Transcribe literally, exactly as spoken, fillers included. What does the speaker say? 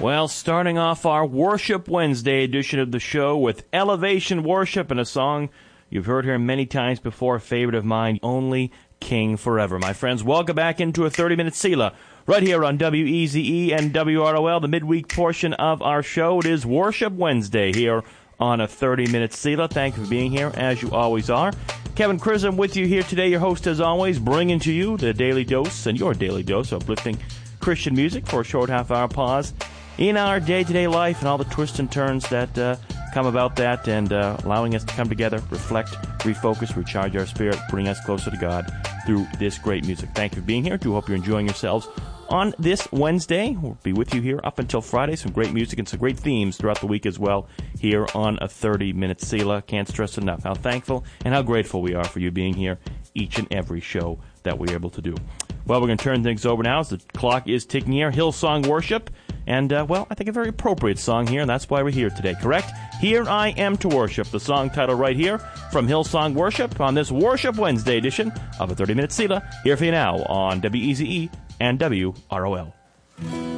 Well, starting off our Worship Wednesday edition of the show with Elevation Worship and a song you've heard here many times before, a favorite of mine, Only King Forever. My friends, welcome back into a thirty-minute Selah right here on W E Z E and W R O L, the midweek portion of our show. It is Worship Wednesday here on a thirty-minute Selah. Thank you for being here, as you always are. Kevin Crism with you here today, your host as always, bringing to you the daily dose and your daily dose of uplifting Christian music for a short half-hour pause in our day-to-day life and all the twists and turns that uh, come about that, and uh, allowing us to come together, reflect, refocus, recharge our spirit, bring us closer to God through this great music. Thank you for being here. Do hope you're enjoying yourselves on this Wednesday. We'll be with you here up until Friday. Some great music and some great themes throughout the week as well here on a thirty-minute Selah. Can't stress enough how thankful and how grateful we are for you being here each and every show that we're able to do. Well, we're going to turn things over now as the clock is ticking here. Hillsong Worship. And, uh, well, I think a very appropriate song here, and that's why we're here today, correct? Here I Am to Worship, the song title right here from Hillsong Worship on this Worship Wednesday edition of a thirty-minute Selah, here for you now on W E Z E and W R O L.